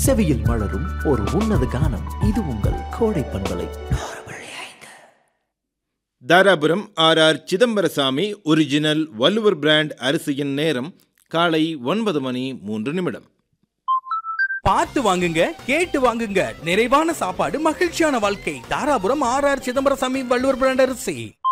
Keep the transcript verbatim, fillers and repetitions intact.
செவியில் மலரும் ஒரு உன்னத கானம். இது உங்கள் கோடை பண்பலை. Dharapuram R R Chidambarasamy original Valluvar brand அரிசியின் நேரம் காலை ஒன்பது மணி மூன்று நிமிடம். பார்த்து வாங்குங்க, கேட்டு வாங்குங்க. நிறைவான சாப்பாடு, மகிழ்ச்சியான வாழ்க்கை. Dharapuram R R Chidambarasamy Valluvar brand அரிசி.